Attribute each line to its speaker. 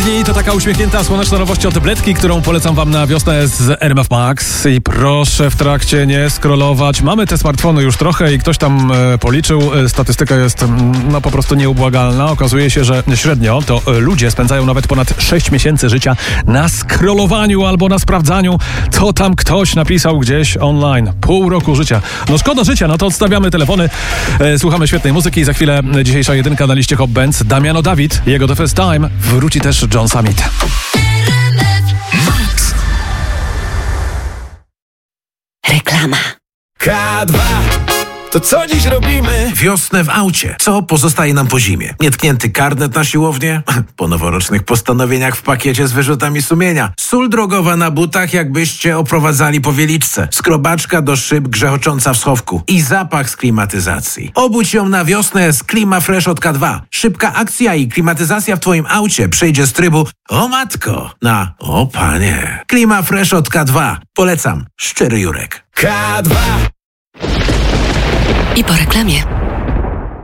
Speaker 1: dni to taka uśmiechnięta, słoneczna nowość od Bledki, którą polecam wam na wiosnę z RMF Max. I proszę w trakcie nie scrollować. Mamy te smartfony już trochę i ktoś tam policzył. Statystyka jest po prostu nieubłagalna. Okazuje się, że średnio to ludzie spędzają nawet ponad 6 miesięcy życia na scrollowaniu albo na sprawdzaniu, co tam ktoś napisał gdzieś online. Pół roku życia. No szkoda życia, no to odstawiamy telefony. Słuchamy świetnej muzyki i za chwilę dzisiejsza jedynka na liście Hot Bands. Damiano David, jego The First Time. Wróci też John Summit.
Speaker 2: Reklama.
Speaker 3: K2. To co dziś robimy?
Speaker 4: Wiosnę w aucie. Co pozostaje nam po zimie? Nietknięty karnet na siłownię? Po noworocznych postanowieniach w pakiecie z wyrzutami sumienia. Sól drogowa na butach, jakbyście oprowadzali po Wieliczce. Skrobaczka do szyb grzechocząca w schowku. I zapach z klimatyzacji. Obudź ją na wiosnę z Klimafresh od K2. Szybka akcja i klimatyzacja w twoim aucie przejdzie z trybu o matko na o panie. Klimafresh od K2. Polecam. Szczery Jurek.
Speaker 3: K2.
Speaker 2: I po reklamie.